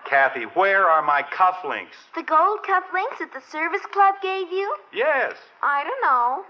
Kathy, where are my cufflinks? The gold cufflinks that the service club gave you? Yes. I don't know.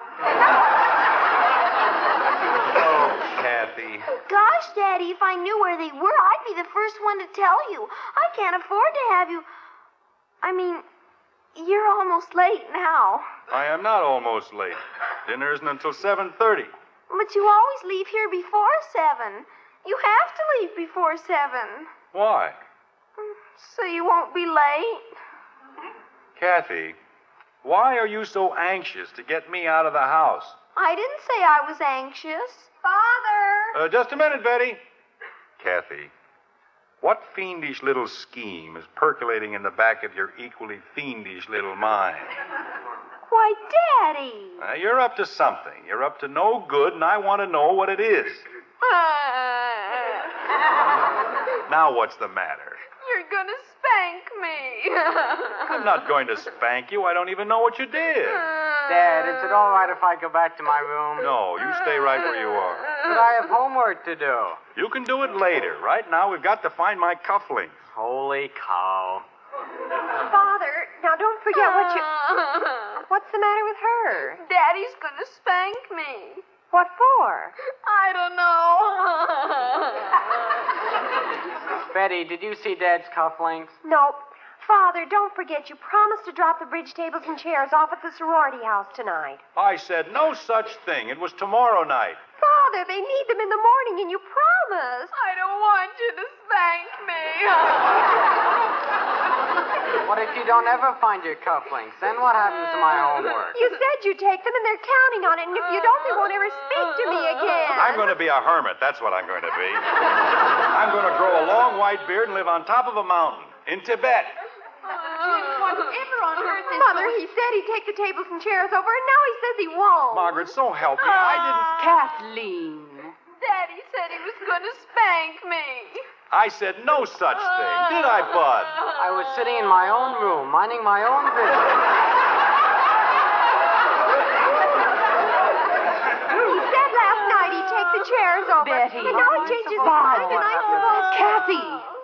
Oh, Kathy. Gosh, Daddy, if I knew where they were, I'd be the first one to tell you. I can't afford to have you... I mean, you're almost late now. I am not almost late. Dinner isn't until 7:30. But you always leave here before 7. You have to leave before 7. Why? So you won't be late? Kathy, why are you so anxious to get me out of the house? I didn't say I was anxious. Father! Just a minute, Betty. Kathy, what fiendish little scheme is percolating in the back of your equally fiendish little mind? Why, Daddy! You're up to something. You're up to no good, and I want to know what it is. Now what's the matter? You're gonna spank me. I'm not going to spank you. I don't even know what you did. Dad, is it all right if I go back to my room? No, you stay right where you are. But I have homework to do. You can do it later. Right now, we've got to find my cufflinks. Holy cow. Father, now don't forget what you... What's the matter with her? Daddy's gonna spank me. What for? I don't know. Betty, did you see Dad's cufflinks? No. Father, don't forget you promised to drop the bridge tables and chairs off at the sorority house tonight. I said no such thing. It was tomorrow night. Father, they need them in the morning, and you promised. I don't want you to spank me. What if you don't ever find your cufflinks? Then what happens to my homework? You said you'd take them, and they're counting on it, and if you don't, they won't ever speak to me again. I'm going to be a hermit. That's what I'm going to be. I'm going to grow a long white beard and live on top of a mountain in Tibet. Whatever on earth is... Mother, he said he'd take the tables and chairs over, and now he says he won't. Margaret, so help me. I didn't... Kathleen. Daddy said he was gonna spank me. I said no such thing. Did I, Bud? I was sitting in my own room, minding my own business. He said last night he'd take the chairs over. Betty. And now he changes his mind, and I suppose... Kathy.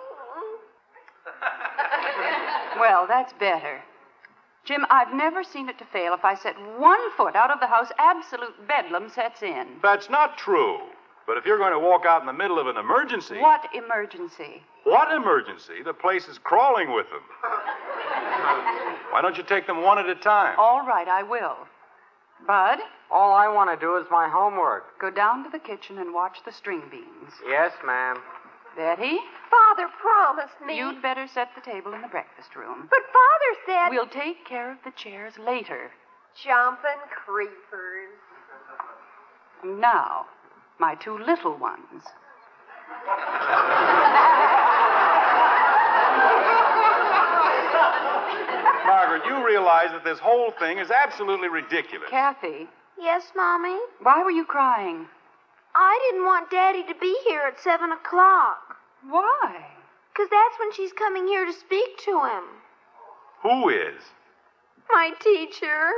Well, that's better. Jim, I've never seen it to fail. If I set 1 foot out of the house, absolute bedlam sets in. That's not true. But if you're going to walk out in the middle of an emergency... What emergency? What emergency? The place is crawling with them. Why don't you take them one at a time? All right, I will. Bud, All I want to do is my homework. go down to the kitchen and watch the string beans. Yes, ma'am. Betty, Father promised me. you'd better set the table in the breakfast room. But Father said... We'll take care of the chairs later. Jumping creepers. Now, my 2 little ones. Margaret, you realize that this whole thing is absolutely ridiculous. Kathy, Yes, Mommy? why were you crying? I didn't want Daddy to be here at 7 o'clock. Why? 'Cause that's when she's coming here to speak to him. Who is? My teacher.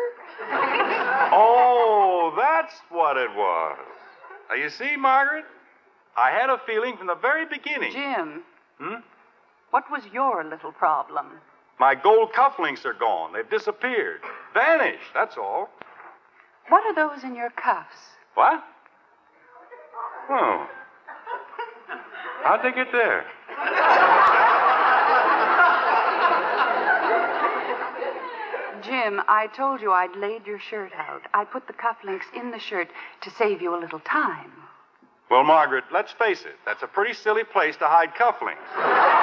Oh, that's what it was. Now, you see, Margaret, I had a feeling from the very beginning. Jim, Hmm? what was your little problem? My gold cufflinks are gone. They've disappeared. Vanished, that's all. What are those in your cuffs? What? Oh. How'd they get there? Jim, I told you I'd laid your shirt out. I put the cufflinks in the shirt to save you a little time. Well, Margaret, let's face it. That's a pretty silly place to hide cufflinks.